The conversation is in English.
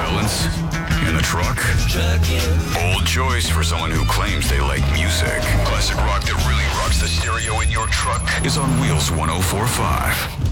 violence in the truck? Bold choice for someone who claims they like music. Classic rock that really rocks the stereo in your truck is on Wheels 104.5.